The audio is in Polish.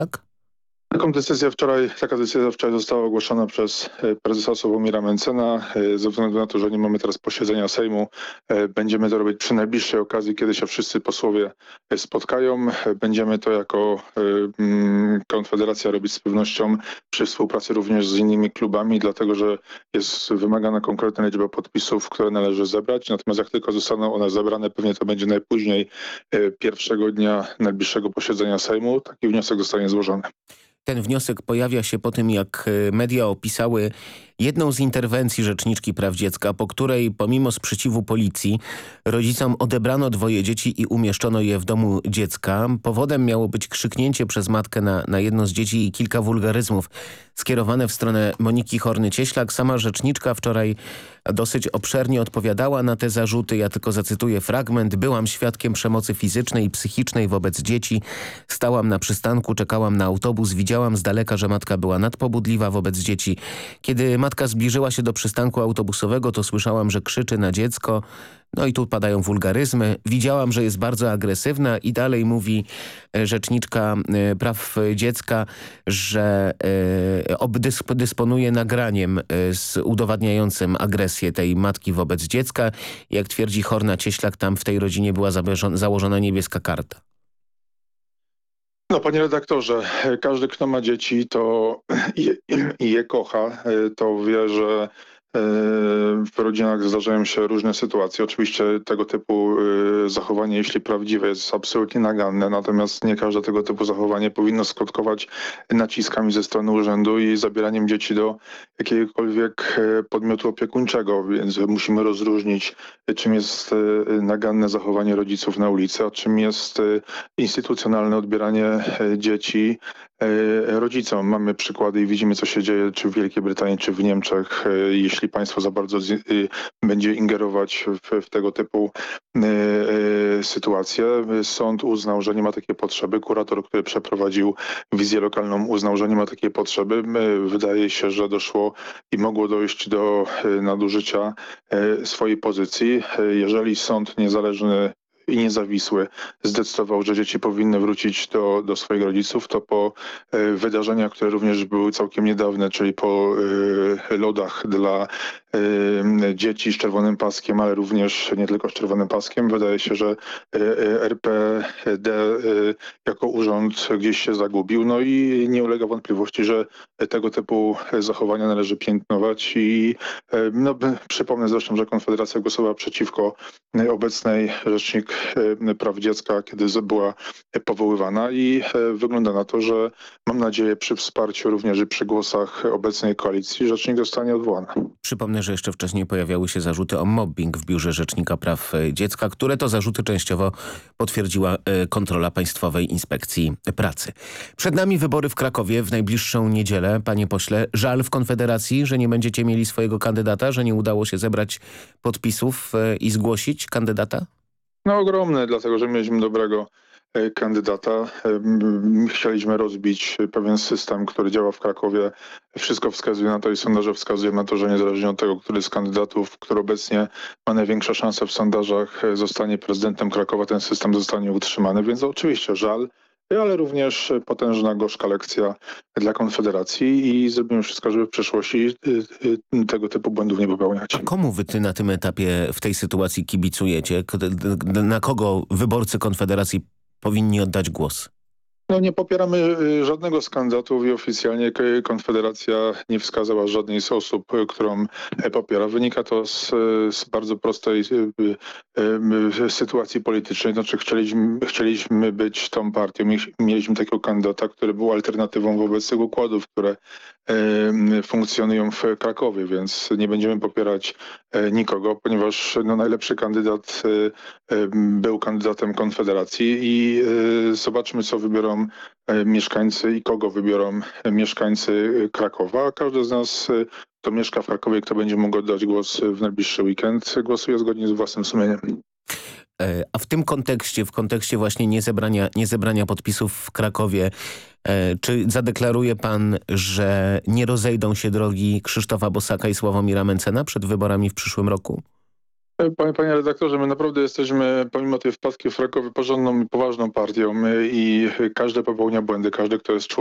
tak? Taka decyzja wczoraj została ogłoszona przez prezesa Sławomira Mencena. Ze względu na to, że nie mamy teraz posiedzenia Sejmu, będziemy to robić przy najbliższej okazji, kiedy się wszyscy posłowie spotkają. Będziemy to jako Konfederacja robić z pewnością przy współpracy również z innymi klubami, dlatego że jest wymagana konkretna liczba podpisów, które należy zebrać. Natomiast jak tylko zostaną one zebrane, pewnie to będzie najpóźniej pierwszego dnia najbliższego posiedzenia Sejmu, taki wniosek zostanie złożony. Ten wniosek pojawia się po tym, jak media opisały jedną z interwencji Rzeczniczki Praw Dziecka, po której pomimo sprzeciwu policji rodzicom odebrano 2 dzieci i umieszczono je w domu dziecka. Powodem miało być krzyknięcie przez matkę na jedno z dzieci i kilka wulgaryzmów skierowane w stronę Moniki Horny-Cieślak. Sama rzeczniczka wczoraj dosyć obszernie odpowiadała na te zarzuty. Ja tylko zacytuję fragment. Byłam świadkiem przemocy fizycznej i psychicznej wobec dzieci. Stałam na przystanku, czekałam na autobus. Widziałam z daleka, że matka była nadpobudliwa wobec dzieci. Kiedy matka zbliżyła się do przystanku autobusowego, to słyszałam, że krzyczy na dziecko. No i tu padają wulgaryzmy. Widziałam, że jest bardzo agresywna i dalej mówi Rzeczniczka Praw Dziecka, że dysponuje nagraniem udowadniającym agresję tej matki wobec dziecka. Jak twierdzi Horna-Cieślak, tam w tej rodzinie była założona niebieska karta. No, panie redaktorze, każdy, kto ma dzieci i je kocha, to wie, że w rodzinach zdarzają się różne sytuacje. Oczywiście tego typu zachowanie, jeśli prawdziwe, jest absolutnie naganne, natomiast nie każde tego typu zachowanie powinno skutkować naciskami ze strony urzędu i zabieraniem dzieci do jakiegokolwiek podmiotu opiekuńczego, więc musimy rozróżnić, czym jest naganne zachowanie rodziców na ulicy, a czym jest instytucjonalne odbieranie dzieci rodzicom. Mamy przykłady i widzimy, co się dzieje czy w Wielkiej Brytanii, czy w Niemczech. Jeśli państwo za bardzo będzie ingerować w tego typu sytuacje, sąd uznał, że nie ma takiej potrzeby. Kurator, który przeprowadził wizję lokalną, uznał, że nie ma takiej potrzeby. Wydaje się, że doszło i mogło dojść do nadużycia swojej pozycji. Jeżeli sąd niezależny i niezawisły zdecydował, że dzieci powinny wrócić do swoich rodziców, to po wydarzeniach, które również były całkiem niedawne, czyli po lodach dla dzieci z czerwonym paskiem, ale również nie tylko z czerwonym paskiem, wydaje się, że RPD jako urząd gdzieś się zagubił. No i nie ulega wątpliwości, że tego typu zachowania należy piętnować i przypomnę zresztą, że Konfederacja głosowała przeciwko obecnej Rzecznik Praw Dziecka, kiedy była powoływana i wygląda na to, że mam nadzieję przy wsparciu również i przy głosach obecnej koalicji Rzecznik zostanie odwołana. Przypomnę, że jeszcze wcześniej pojawiały się zarzuty o mobbing w Biurze Rzecznika Praw Dziecka, które to zarzuty częściowo potwierdziła kontrola Państwowej Inspekcji Pracy. Przed nami wybory w Krakowie w najbliższą niedzielę. Panie pośle, żal w Konfederacji, że nie będziecie mieli swojego kandydata, że nie udało się zebrać podpisów i zgłosić kandydata? No ogromne, dlatego że mieliśmy dobrego kandydata. Chcieliśmy rozbić pewien system, który działa w Krakowie. Wszystko wskazuje na to i sondaże wskazują na to, że niezależnie od tego, który z kandydatów, który obecnie ma największe szanse w sondażach, zostanie prezydentem Krakowa, ten system zostanie utrzymany, więc oczywiście żal, ale również potężna, gorzka lekcja dla Konfederacji i zrobimy wszystko, żeby w przyszłości tego typu błędów nie popełniać. A komu wy na tym etapie w tej sytuacji kibicujecie? Na kogo wyborcy Konfederacji powinni oddać głos? No nie popieramy żadnego z kandydatów i oficjalnie Konfederacja nie wskazała żadnej z osób, którą popiera. Wynika to z bardzo prostej sytuacji politycznej. Znaczy chcieliśmy być tą partią. Mieliśmy takiego kandydata, który był alternatywą wobec tych układów, które funkcjonują w Krakowie, więc nie będziemy popierać nikogo, ponieważ najlepszy kandydat był kandydatem Konfederacji i zobaczmy, co wybiorą mieszkańcy i kogo wybiorą mieszkańcy Krakowa. Każdy z nas, kto mieszka w Krakowie, kto będzie mógł oddać głos w najbliższy weekend, głosuje zgodnie z własnym sumieniem. A w tym kontekście, w kontekście właśnie niezebrania podpisów w Krakowie, czy zadeklaruje pan, że nie rozejdą się drogi Krzysztofa Bosaka i Sławomira Mencena przed wyborami w przyszłym roku? Panie redaktorze, my naprawdę jesteśmy, pomimo tej wpadki w Krakowie, porządną i poważną partią i każdy popełnia błędy, każdy, kto jest